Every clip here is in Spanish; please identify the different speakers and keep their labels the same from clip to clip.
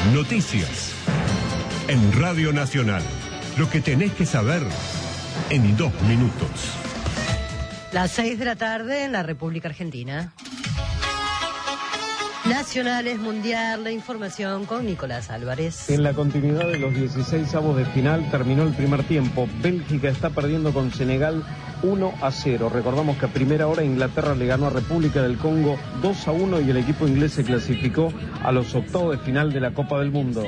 Speaker 1: Noticias. En Radio Nacional. Lo que tenés que saber en 2 minutos.
Speaker 2: Las 6 de la tarde en la República Argentina. Nacionales Mundial, la información con Nicolás Álvarez.
Speaker 3: En la continuidad de los 16avos de final terminó el primer tiempo. Bélgica está perdiendo con Senegal 1-0. Recordamos que a primera hora Inglaterra le ganó a República del Congo 2-1 y el equipo inglés se clasificó a los octavos de final de la Copa del Mundo.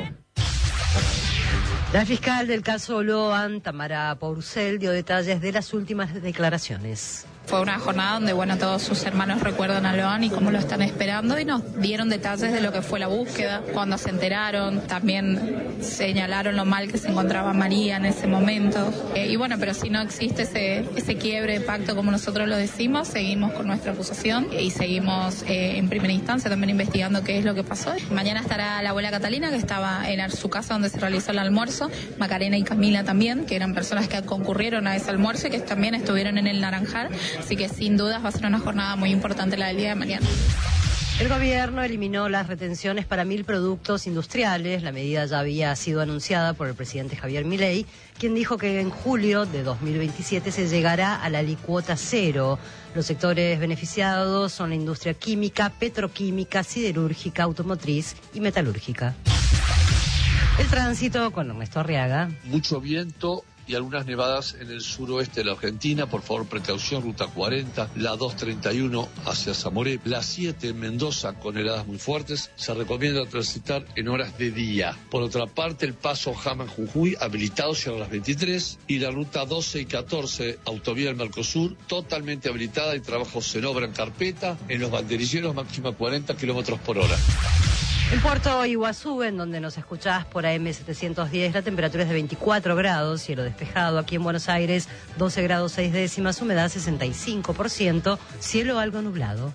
Speaker 2: La fiscal del caso Loan, Tamara Pourcel, dio detalles de las últimas declaraciones.
Speaker 4: Fue una jornada donde, todos sus hermanos recuerdan a Loan y cómo lo están esperando y nos dieron detalles de lo que fue la búsqueda, cuando se enteraron, también señalaron lo mal que se encontraba María en ese momento. Pero si no existe ese quiebre de pacto como nosotros lo decimos, seguimos con nuestra acusación y seguimos en primera instancia también investigando qué es lo que pasó. Mañana estará la abuela Catalina, que estaba en su casa donde se realizó el almuerzo, Macarena y Camila también, que eran personas que concurrieron a ese almuerzo y que también estuvieron en el Naranjal. Así que sin dudas va a ser una jornada muy importante la del día de mañana.
Speaker 2: El gobierno eliminó las retenciones para 1.000 productos industriales. La medida ya había sido anunciada por el presidente Javier Milei, quien dijo que en julio de 2027 se llegará a la alicuota cero. Los sectores beneficiados son la industria química, petroquímica, siderúrgica, automotriz y metalúrgica. El tránsito con Ernesto Arriaga.
Speaker 5: Mucho viento y algunas nevadas en el suroeste de la Argentina. Por favor, precaución, ruta 40, la 231 hacia Zamoré, la 7 en Mendoza con heladas muy fuertes. Se recomienda transitar en horas de día. Por otra parte, el paso Jama-Jujuy habilitado cierra a las 23 y la ruta 12 y 14, autovía del Mercosur, totalmente habilitada y trabajos en obra en carpeta. En los banderilleros máxima 40 kilómetros por hora.
Speaker 2: En Puerto Iguazú, en donde nos escuchás por AM710, la temperatura es de 24 grados, cielo despejado. Aquí en Buenos Aires, 12 grados 6 décimas, humedad 65%, cielo algo nublado.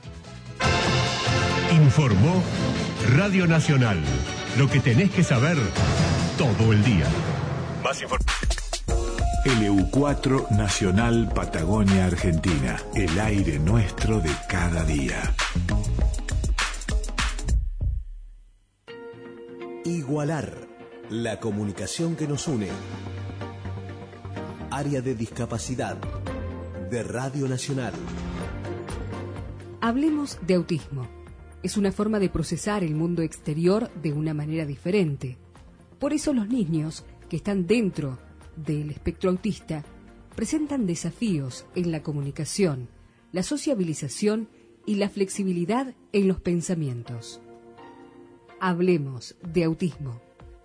Speaker 1: Informó Radio Nacional. Lo que tenés que saber todo el día. Más información.
Speaker 6: LU4 Nacional Patagonia Argentina. El aire nuestro de cada día.
Speaker 7: Igualar, la comunicación que nos une. Área de discapacidad de Radio Nacional.
Speaker 8: Hablemos de autismo. Es una forma de procesar el mundo exterior de una manera diferente. Por eso los niños que están dentro del espectro autista presentan desafíos en la comunicación, la sociabilización y la flexibilidad en los pensamientos. Hablemos de autismo.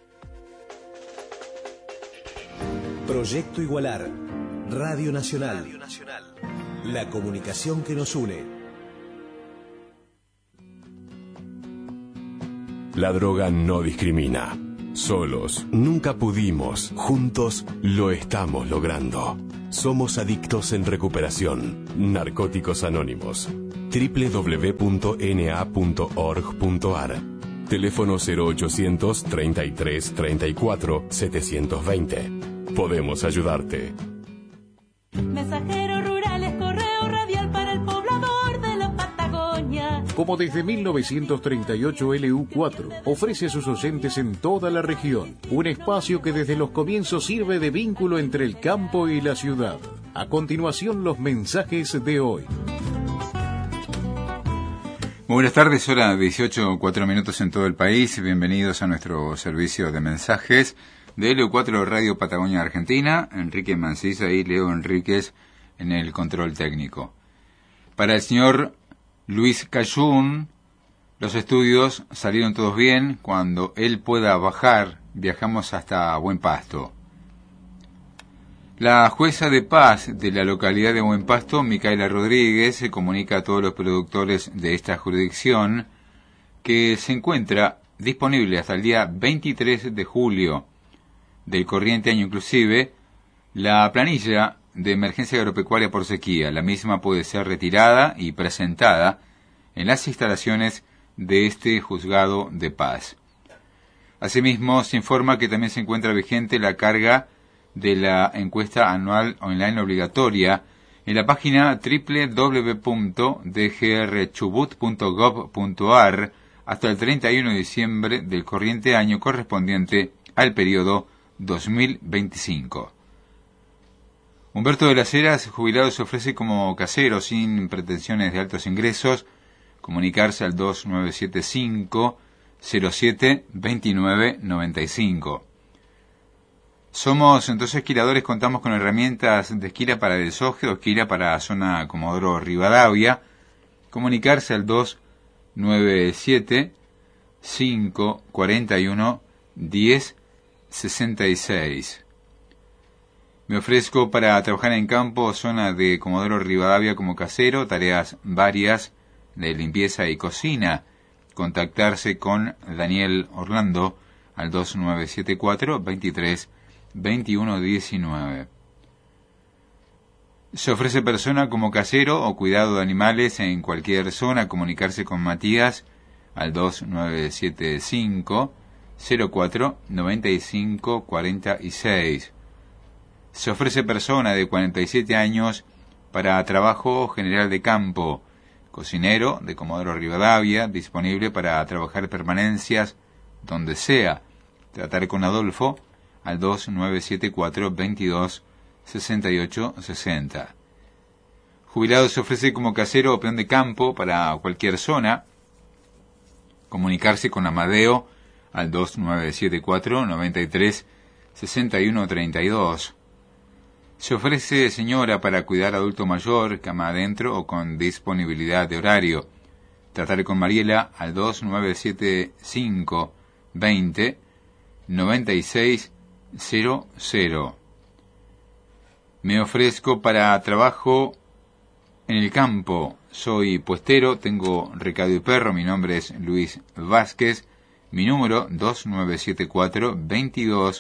Speaker 7: Proyecto Igualar, Radio Nacional. La comunicación que nos une.
Speaker 9: La droga no discrimina. Solos nunca pudimos. Juntos lo estamos logrando. Somos adictos en recuperación. Narcóticos Anónimos. www.na.org.ar. Teléfono 0800 33 34 720. Podemos ayudarte.
Speaker 10: Mensajeros rurales, correo radial para el poblador de la Patagonia.
Speaker 11: Como desde 1938 LU4 ofrece a sus oyentes en toda la región un espacio que desde los comienzos sirve de vínculo entre el campo y la ciudad. A continuación, los mensajes de hoy.
Speaker 12: Muy buenas tardes, hora 18:04 en todo el país. Bienvenidos a nuestro servicio de mensajes de LU4 Radio Patagonia Argentina. Enrique Mancisa y Leo Enríquez en el control técnico. Para el señor Luis Cayún, los estudios salieron todos bien. Cuando él pueda bajar, viajamos hasta Buen Pasto. La jueza de paz de la localidad de Buen Pasto, Micaela Rodríguez, se comunica a todos los productores de esta jurisdicción que se encuentra disponible hasta el día 23 de julio del corriente año inclusive la planilla de emergencia agropecuaria por sequía. La misma puede ser retirada y presentada en las instalaciones de este juzgado de paz. Asimismo, se informa que también se encuentra vigente la carga de la encuesta anual online obligatoria en la página www.dgrchubut.gov.ar hasta el 31 de diciembre del corriente año correspondiente al periodo 2025. Humberto de las Heras, jubilado, se ofrece como casero sin pretensiones de altos ingresos. Comunicarse al 2975 07 29 95. Somos entonces esquiladores, contamos con herramientas de esquila para deshoje o esquila para zona Comodoro Rivadavia. Comunicarse al 297 541 10 66. Me ofrezco para trabajar en campo, zona de Comodoro Rivadavia como casero, tareas varias de limpieza y cocina. Contactarse con Daniel Orlando al 2974 23 21 19. Se ofrece persona como casero o cuidado de animales en cualquier zona. Comunicarse con Matías al 2975 04 95 46. Se ofrece persona de 47 años para trabajo general de campo. Cocinero de Comodoro Rivadavia, disponible para trabajar permanencias donde sea. Tratar con Adolfo al 2974 22 68 60. Jubilado se ofrece como casero o peón de campo para cualquier zona. Comunicarse con Amadeo al 2974 93 61 32. Se ofrece señora para cuidar adulto mayor, cama adentro o con disponibilidad de horario. Tratar con Mariela al 2975 20 96 00. Me ofrezco para trabajo en el campo. Soy puestero, tengo recado y perro. Mi nombre es Luis Vázquez. Mi número 2974 22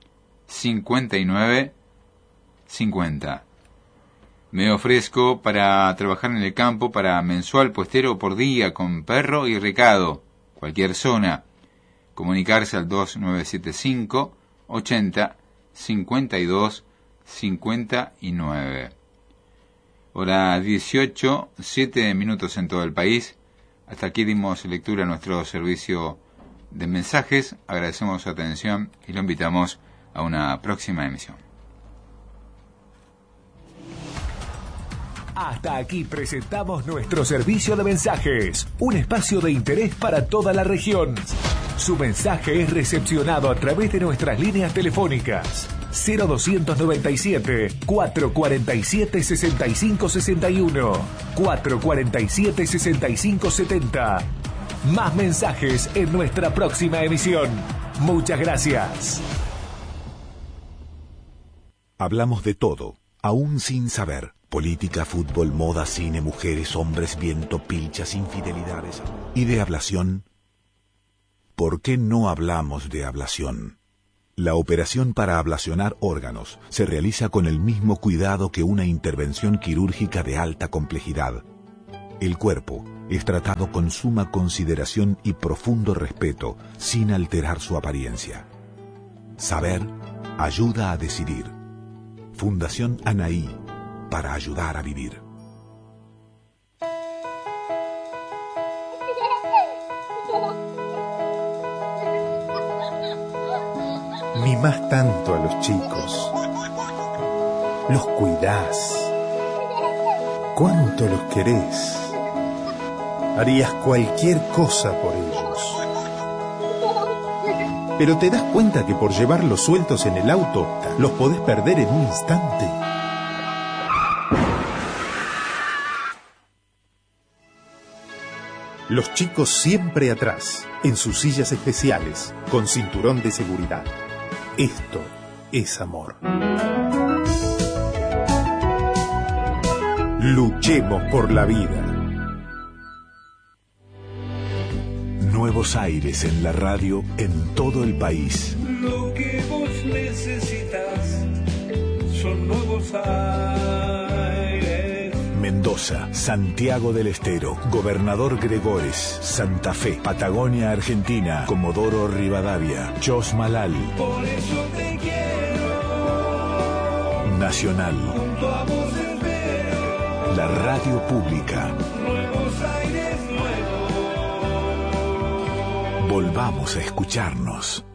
Speaker 12: 59 50. Me ofrezco para trabajar en el campo para mensual puestero por día con perro y recado. Cualquier zona. Comunicarse al 2975 80 52 59. Hora 18, 7 minutos en todo el país. Hasta aquí dimos lectura a nuestro servicio de mensajes. Agradecemos su atención y lo invitamos a una próxima emisión.
Speaker 6: Hasta aquí presentamos nuestro servicio de mensajes, un espacio de interés para toda la región. Su mensaje es recepcionado a través de nuestras líneas telefónicas 0297 447 6561, 447 6570. Más mensajes en nuestra próxima emisión. Muchas gracias. Hablamos de todo, aún sin saber. Política, fútbol, moda, cine, mujeres, hombres, viento, pilchas, infidelidades. ¿Y de ablación? ¿Por qué no hablamos de ablación? La operación para ablacionar órganos se realiza con el mismo cuidado que una intervención quirúrgica de alta complejidad. El cuerpo es tratado con suma consideración y profundo respeto, sin alterar su apariencia. Saber ayuda a decidir. Fundación Anaí, para ayudar a vivir.
Speaker 13: Mimás tanto a los chicos, los cuidás, cuánto los querés, harías cualquier cosa por ellos. Pero te das cuenta que por llevarlos sueltos en el auto, los podés perder en un instante. Los chicos siempre atrás, en sus sillas especiales, con cinturón de seguridad. Esto es amor. Luchemos por la vida.
Speaker 6: Nuevos aires en la radio en todo el país.
Speaker 14: Lo que vos necesitas son nuevos aires.
Speaker 6: Mendoza, Santiago del Estero, Gobernador Gregores, Santa Fe, Patagonia, Argentina, Comodoro Rivadavia, Chosmalal.
Speaker 14: Por eso te quiero.
Speaker 6: Nacional.
Speaker 14: Junto a vos espero.
Speaker 6: La radio pública.
Speaker 14: Nuevos aires, nuevos
Speaker 6: Volvamos a escucharnos.